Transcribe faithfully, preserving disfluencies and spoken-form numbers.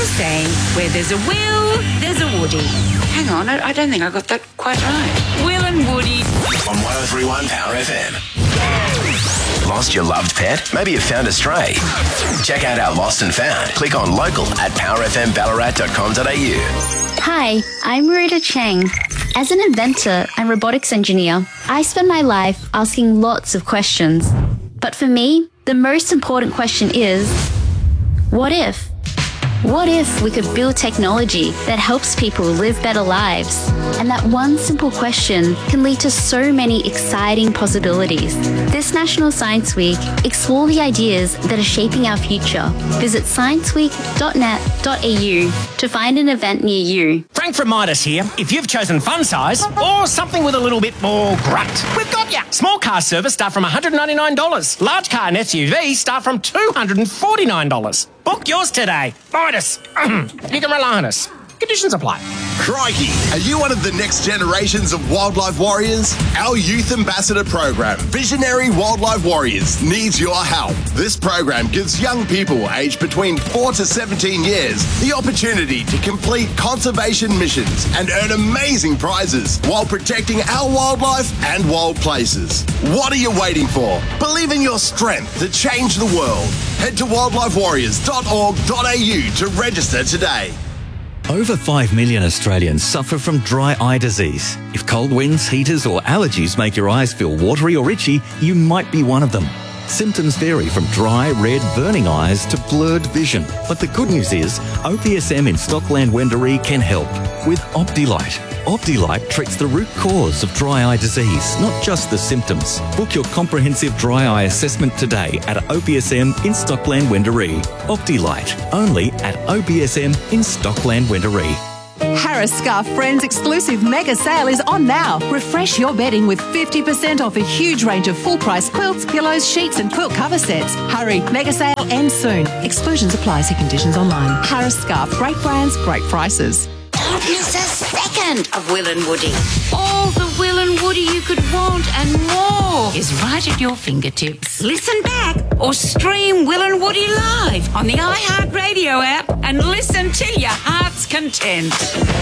a saying, where there's a Will, there's a Woody. Hang on, I, I don't think I got that quite right. Will and Woody. On one oh three point one Power F M. Lost your loved pet? Maybe you found a stray. Check out our Lost and Found. Click on local at power f m ballarat dot com dot a u. Hi, I'm Marita Chang. As an inventor and robotics engineer, I spend my life asking lots of questions. But for me, the most important question is, what if? What if we could build technology that helps people live better lives? And that one simple question can lead to so many exciting possibilities. This National Science Week, explore the ideas that are shaping our future. Visit science week dot net dot a u to find an event near you. Frank from Midas here. If you've chosen fun size or something with a little bit more grunt, we've got ya. Small car service start from one hundred ninety-nine dollars. Large car and S U V start from two hundred forty-nine dollars. Book yours today. Midas. You can rely on us. Conditions apply. Crikey! Are you one of the next generations of wildlife warriors? Our youth ambassador program, Visionary Wildlife Warriors, needs your help. This program gives young people aged between four to seventeen years the opportunity to complete conservation missions and earn amazing prizes while protecting our wildlife and wild places. What are you waiting for? Believe in your strength to change the world. Head to wildlife warriors dot org dot a u to register today. Over five million Australians suffer from dry eye disease. If cold winds, heaters or allergies make your eyes feel watery or itchy, you might be one of them. Symptoms vary from dry, red, burning eyes to blurred vision. But the good news is, O P S M in Stockland Wendouree can help with Optilight. Optilight treats the root cause of dry eye disease, not just the symptoms. Book your comprehensive dry eye assessment today at O P S M in Stockland Wendouree. Optilight, only at O P S M in Stockland Wendouree. Harris Scarf Friends exclusive mega sale is on now. Refresh your bedding with fifty percent off a huge range of full-price quilts, pillows, sheets and quilt cover sets. Hurry, mega sale ends soon. Exclusions apply. See conditions online. Harris Scarf, great brands, great prices. Don't miss a second of Will and Woody. All the Will and Woody you could want and more is right at your fingertips. Listen back or stream Will and Woody live on the iHeartRadio app and listen till your heart's content.